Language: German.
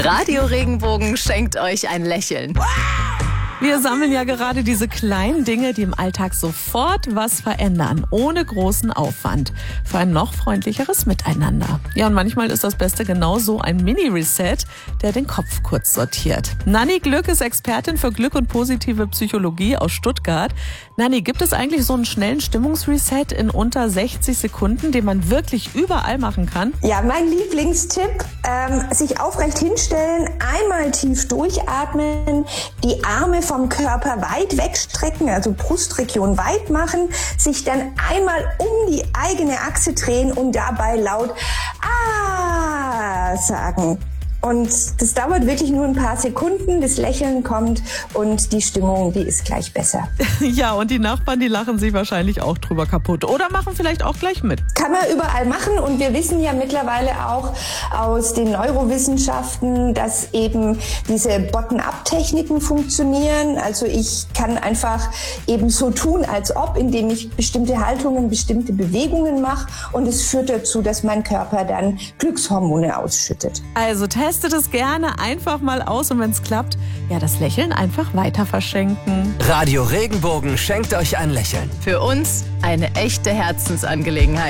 Radio Regenbogen schenkt euch ein Lächeln. Wir sammeln ja gerade diese kleinen Dinge, die im Alltag sofort was verändern, ohne großen Aufwand, für ein noch freundlicheres Miteinander. Ja, und manchmal ist das Beste genau so ein Mini-Reset, der den Kopf kurz sortiert. Nanni Glück ist Expertin für Glück und positive Psychologie aus Stuttgart. Nanni, gibt es eigentlich so einen schnellen Stimmungsreset in unter 60 Sekunden, den man wirklich überall machen kann? Ja, mein Lieblingstipp, sich aufrecht hinstellen, einmal tief durchatmen, die Arme vom Körper weit wegstrecken, also Brustregion weit machen, sich dann einmal um die eigene Achse drehen und dabei laut "Ah" sagen. Und das dauert wirklich nur ein paar Sekunden, das Lächeln kommt und die Stimmung, die ist gleich besser. Ja, und die Nachbarn, die lachen sich wahrscheinlich auch drüber kaputt oder machen vielleicht auch gleich mit. Kann man überall machen und wir wissen ja mittlerweile auch aus den Neurowissenschaften, dass eben diese Bottom-up-Techniken funktionieren. Also ich kann einfach eben so tun, als ob, indem ich bestimmte Haltungen, bestimmte Bewegungen mache und es führt dazu, dass mein Körper dann Glückshormone ausschüttet. Also testet es gerne einfach mal aus und wenn es klappt, ja, das Lächeln einfach weiter verschenken. Radio Regenbogen schenkt euch ein Lächeln. Für uns eine echte Herzensangelegenheit.